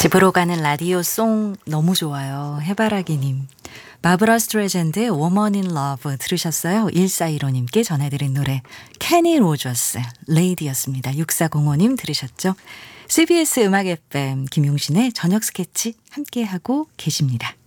집으로 가는 라디오 송 너무 좋아요. 해바라기님. 바브라 스트레이젠드의 Woman in Love 들으셨어요? 1415님께 전해드린 노래 케니 로저스 레이디였습니다. 6405님 들으셨죠? CBS 음악 FM 김용신의 저녁 스케치 함께하고 계십니다.